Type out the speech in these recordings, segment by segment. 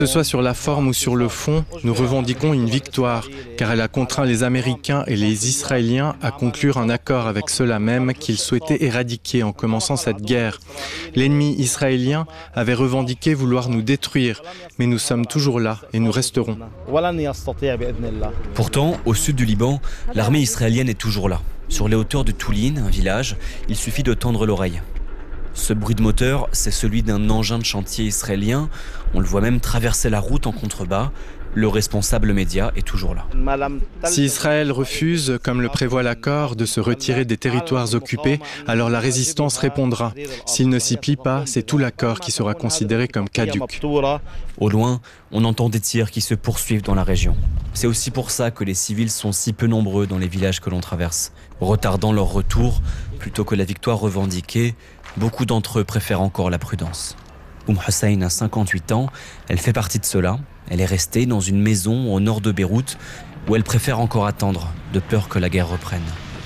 Que ce soit sur la forme ou sur le fond, nous revendiquons une victoire, car elle a contraint les Américains et les Israéliens à conclure un accord avec ceux-là même qu'ils souhaitaient éradiquer en commençant cette guerre. L'ennemi israélien avait revendiqué vouloir nous détruire, mais nous sommes toujours là et nous resterons. Pourtant, au sud du Liban, l'armée israélienne est toujours là. Sur les hauteurs de Touline, un village, il suffit de tendre l'oreille. Ce bruit de moteur, c'est celui d'un engin de chantier israélien. On le voit même traverser la route en contrebas. Le responsable média est toujours là. Si Israël refuse, comme le prévoit l'accord, de se retirer des territoires occupés, alors la résistance répondra. S'il ne s'y plie pas, c'est tout l'accord qui sera considéré comme caduc. Au loin, on entend des tirs qui se poursuivent dans la région. C'est aussi pour ça que les civils sont si peu nombreux dans les villages que l'on traverse. Retardant leur retour, plutôt que la victoire revendiquée, beaucoup d'entre eux préfèrent encore la prudence. Hussein a 58 ans, elle fait partie de cela. Elle est restée dans une maison au nord de Beyrouth où elle préfère encore attendre, de peur que la guerre reprenne.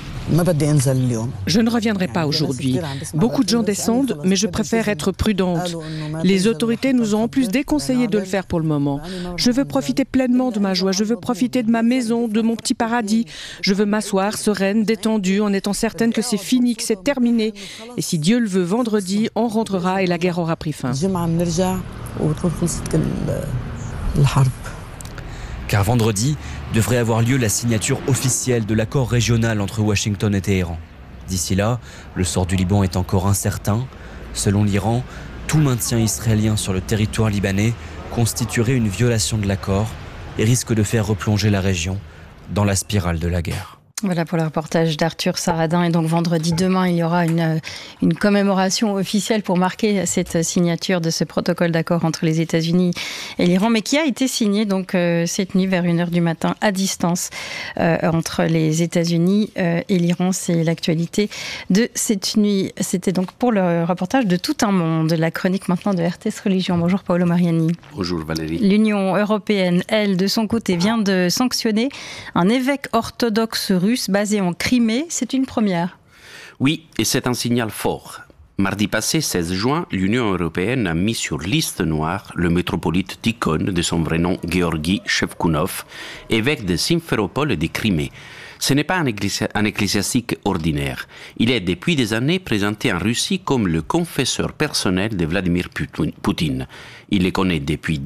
Je ne reviendrai pas aujourd'hui. Beaucoup de gens descendent, mais je préfère être prudente. Les autorités nous ont en plus déconseillé de le faire pour le moment. Je veux profiter pleinement de ma joie, je veux profiter de ma maison, de mon petit paradis. Je veux m'asseoir sereine, détendue, en étant certaine que c'est fini, que c'est terminé. Et si Dieu le veut, vendredi, on rentrera et la guerre aura pris fin. Car vendredi devrait avoir lieu la signature officielle de l'accord régional entre Washington et Téhéran. D'ici là, le sort du Liban est encore incertain. Selon l'Iran, tout maintien israélien sur le territoire libanais constituerait une violation de l'accord et risque de faire replonger la région dans la spirale de la guerre. Voilà pour le reportage d'Arthur Saradin. Et donc vendredi, demain, il y aura une commémoration officielle pour marquer cette signature de ce protocole d'accord entre les États-Unis et l'Iran, mais qui a été signé donc cette nuit vers 1h du matin à distance entre les États-Unis et l'Iran. C'est l'actualité de cette nuit. C'était donc pour le reportage de Tout un monde, la chronique maintenant de RTS Religion. Bonjour Paolo Mariani. Bonjour Valérie. L'Union européenne, elle, de son côté, vient de sanctionner un évêque orthodoxe russe basé en Crimée. C'est une première. Oui, et c'est un signal fort. Mardi passé, 16 juin, l'Union européenne a mis sur liste noire le métropolite Tikhon, de son vrai nom Georgi Shevkunov, évêque de Simferopol et de Crimée. Ce n'est pas un ecclésiastique ordinaire. Il est depuis des années présenté en Russie comme le confesseur personnel de Vladimir Poutine. Il les connaît depuis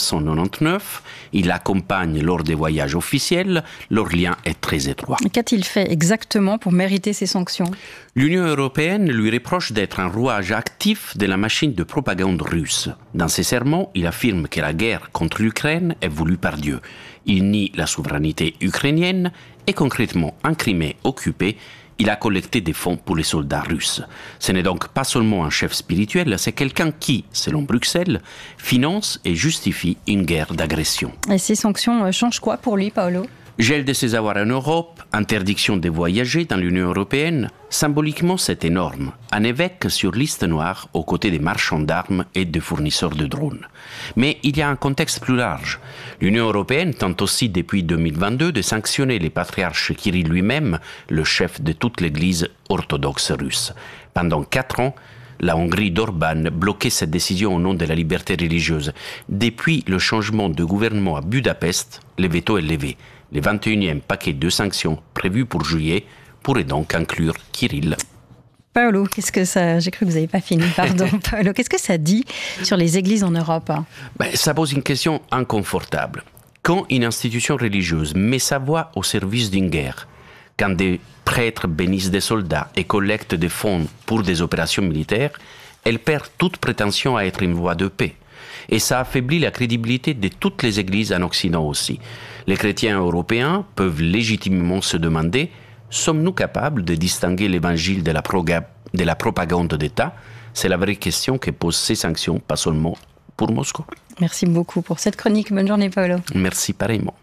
1999, il l'accompagne lors des voyages officiels, leur lien est très étroit. Qu'a-t-il fait exactement pour mériter ces sanctions ? L'Union européenne lui reproche d'être un rouage actif de la machine de propagande russe. Dans ses sermons, il affirme que la guerre contre l'Ukraine est voulue par Dieu. Il nie la souveraineté ukrainienne et concrètement, en Crimée occupée, il a collecté des fonds pour les soldats russes. Ce n'est donc pas seulement un chef spirituel, c'est quelqu'un qui, selon Bruxelles, finance et justifie une guerre d'agression. Et ces sanctions changent quoi pour lui, Paolo ? Gel de ses avoirs en Europe, interdiction de voyager dans l'Union européenne. Symboliquement, c'est énorme. Un évêque sur liste noire aux côtés des marchands d'armes et de fournisseurs de drones. Mais il y a un contexte plus large. L'Union européenne tente aussi depuis 2022 de sanctionner le patriarche Kirill lui-même, le chef de toute l'Église orthodoxe russe. Pendant 4 ans, la Hongrie d'Orban bloquait cette décision au nom de la liberté religieuse. Depuis le changement de gouvernement à Budapest, le veto est levé. Le 21e paquet de sanctions prévu pour juillet pourrait donc inclure Kirill. Paolo, qu'est-ce que ça... J'ai cru que vous n'avez pas fini, pardon. Paolo, qu'est-ce que ça dit sur les églises en Europe ? Ça pose une question inconfortable. Quand une institution religieuse met sa voix au service d'une guerre, quand des prêtres bénissent des soldats et collectent des fonds pour des opérations militaires, elle perd toute prétention à être une voix de paix. Et ça affaiblit la crédibilité de toutes les églises en Occident aussi. Les chrétiens européens peuvent légitimement se demander, sommes-nous capables de distinguer l'évangile de la propagande d'État ? C'est la vraie question que posent ces sanctions, pas seulement pour Moscou. Merci beaucoup pour cette chronique. Bonne journée, Paolo. Merci pareillement.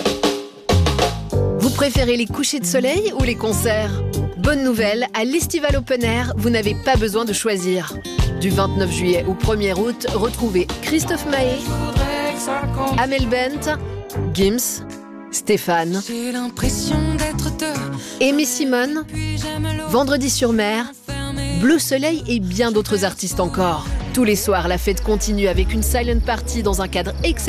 Vous préférez les couchers de soleil ou les concerts ? Bonne nouvelle, à l'Estival Open Air, vous n'avez pas besoin de choisir. Du 29 juillet au 1er août, retrouvez Christophe Maé, Amel Bent, Gims, Stéphane, Aimé Simone, Vendredi sur mer, Bleu Soleil et bien d'autres artistes encore. Tous les soirs, la fête continue avec une silent party dans un cadre exceptionnel.